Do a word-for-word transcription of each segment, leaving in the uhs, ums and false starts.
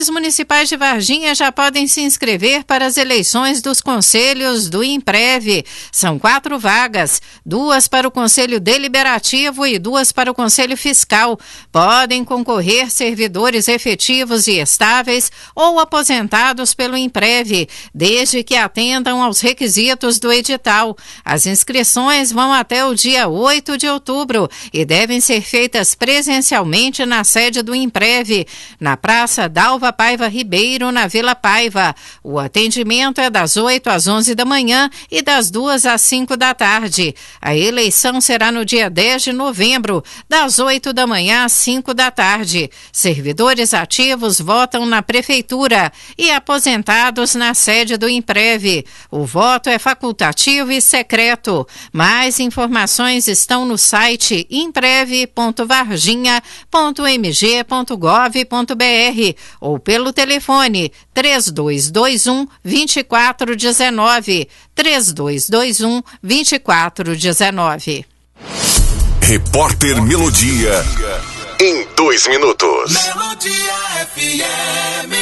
Os municipais de Varginha já podem se inscrever para as eleições dos conselhos do INPREV. São quatro vagas, duas para o Conselho Deliberativo e duas para o Conselho Fiscal. Podem concorrer servidores efetivos e estáveis ou aposentados pelo INPREV, desde que atendam aos requisitos do edital. As inscrições vão até o dia oito de outubro e devem ser feitas presencialmente na sede do INPREV, na Praça Dalva Paiva Ribeiro, na Vila Paiva. O atendimento é das oito às onze da manhã e das duas às cinco da tarde. A eleição será no dia dez de novembro, das oito da manhã às cinco da tarde. Servidores ativos votam na Prefeitura e aposentados na sede do INPREV. O voto é facultativo e secreto. Mais informações estão no site imprev ponto varginha ponto m g ponto gov ponto b r ou pelo telefone três dois dois um, dois quatro um nove, três dois dois um, dois quatro um nove. Repórter Melodia, em dois minutos. Melodia F M.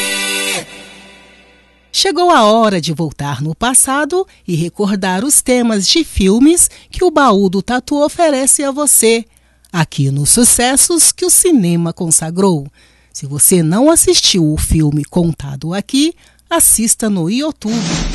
Chegou a hora de voltar no passado e recordar os temas de filmes que o Baú do Tatu oferece a você, aqui nos sucessos que o cinema consagrou. Se você não assistiu o filme contado aqui, assista no YouTube.